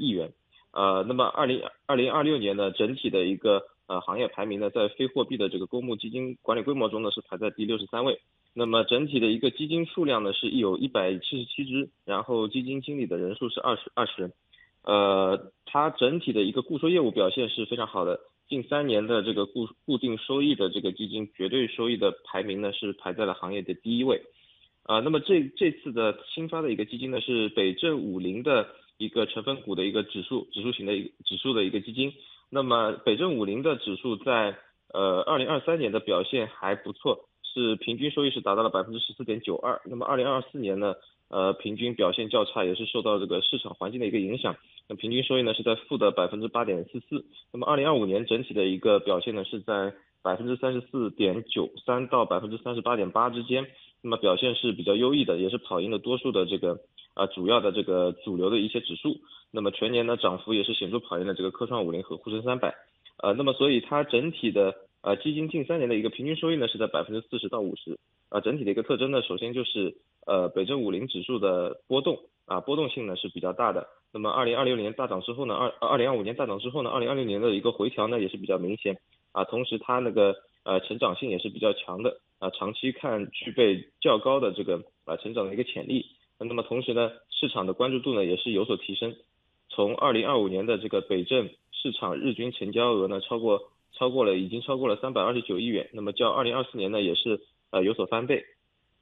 亿元。那么2026年呢，整体的一个行业排名呢，在非货币的这个公募基金管理规模中呢，是排在第63位。那么整体的一个基金数量呢，是有177只，然后基金经理的人数是20人。它整体的一个固收业务表现是非常好的，近3年的这个固定收益的这个基金绝对收益的排名呢，是排在了行业的第1位。那么这次的新发的一个基金呢，是北证50的一个成分股的一个指数型的指数的一个基金。那么北证50的指数在2023年的表现还不错，是平均收益是达到了14.92%。那么2024年呢，平均表现较差，也是受到这个市场环境的一个影响。那平均收益呢是在负的8.44%。那么2025年整体的一个表现呢是在34.93%到38.8%之间。那么表现是比较优异的，也是跑赢了多数的这个主要的这个主流的一些指数。那么全年呢涨幅也是显著跑赢了这个科创50和沪深300。那么所以它整体的基金近3年的一个平均收益呢是在40%到50%。整体的一个特征呢，首先就是北证50指数的波动性呢是比较大的。那么2026年大涨之后呢，2025年大涨之后呢，2026年的一个回调呢也是比较明显。同时它那个成长性也是比较强的。长期看具备较高的这个成长的一个潜力。那么同时呢，市场的关注度呢也是有所提升。从2025年的这个北证市场日均成交额呢，已经超过了329亿元。那么较2024年呢也是有所翻倍。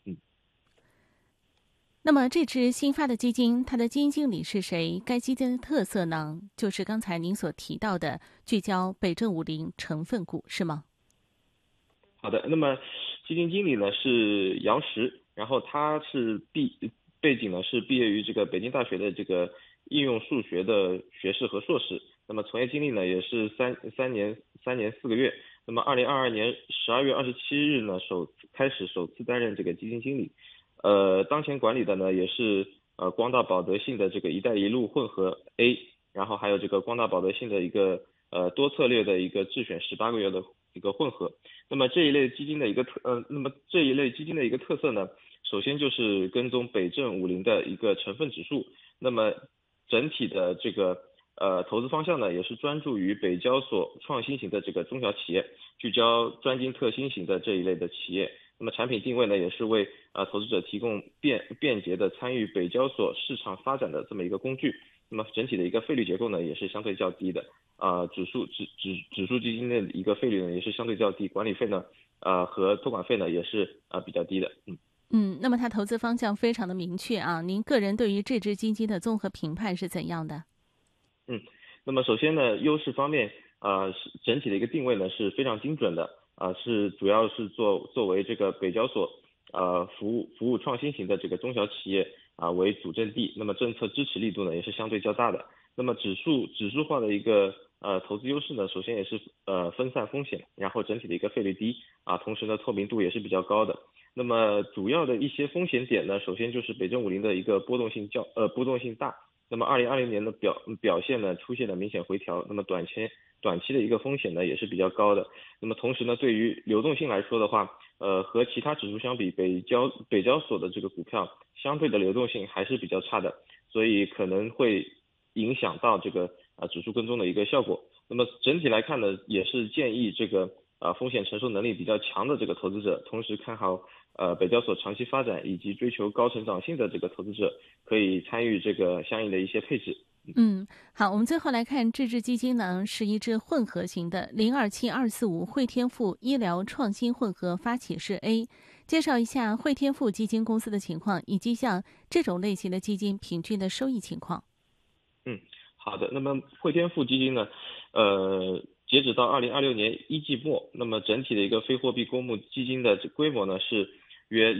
那么这支新发的基金，它的基金经理是谁？该基金的特色呢，就是刚才您所提到的聚焦北证50成分股，是吗？ 好的，那么基金经理呢是杨石，然后他是背景呢是毕业于这个北京大学的这个应用数学的学士和硕士。那么从业经历呢也是三年4个月。那么2022年12月27日呢开始首次担任这个基金经理。当前管理的呢也是光大保德信的这个一带一路混合 A， 然后还有这个光大保德信的一个多策略的一个自选18个月的一个混合。那么这一类基金的一个特色呢，首先就是跟踪北证50的一个成分指数。那么整体的这个投资方向呢，也是专注于北交所创新型的这个中小企业，聚焦专精特新型的这一类的企业。那么产品定位呢，也是为投资者提供便捷的参与北交所市场发展的这么一个工具。那么整体的一个费率结构呢，也是相对较低的。指数基金的一个费率呢，也是相对较低，管理费呢，和托管费呢，也是比较低的。 那么它投资方向非常的明确啊。您个人对于这支基金的综合评判是怎样的？ 那么首先呢，优势方面，是整体的一个定位呢是非常精准的。是主要是作为这个北交所服务创新型的这个中小企业为主阵地。那么政策支持力度呢也是相对较大的。那么指数化的一个投资优势呢，首先也是分散风险，然后整体的一个费率低同时呢透明度也是比较高的。那么主要的一些风险点呢，首先就是北证50的一个波动性大。那么2020年的表现呢出现了明显回调。那么短期的一个风险呢也是比较高的。那么同时呢，对于流动性来说的话，和其他指数相比，北交所的这个股票相对的流动性还是比较差的，所以可能会影响到这个指数跟踪的一个效果。那么整体来看呢，也是建议这个风险承受能力比较强的这个投资者，同时看好北交所长期发展以及追求高成长性的这个投资者，可以参与这个相应的一些配置。 好，我们最后来看这支基金呢，是一支混合型的027245汇添富医疗创新混合发起式 A。介绍一下汇添富基金公司的情况，以及像这种类型的基金平均的收益情况。 好的。那么汇添富基金呢，截止到2026年1季末，那么整体的一个非货币公募基金的规模呢是约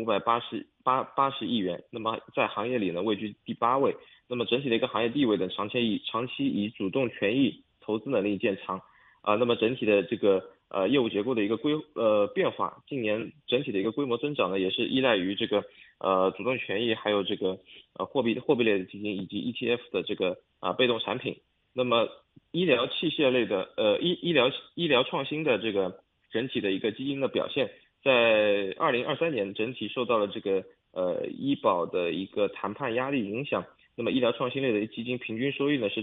6580亿元。那么在行业里呢位居第8位。那么整体的一个行业地位呢，长期以主动权益投资能力见长。那么整体的这个业务结构的一个变化，近年整体的一个规模增长呢，也是依赖于这个主动权益，还有这个货币类的基金以及 ETF 的这个被动产品。那么医疗器械类的医疗创新的这个整体的一个基金的表现，在2023年整体受到了这个医保的一个谈判压力影响。那那么医疗创新类的基金平均收益呢是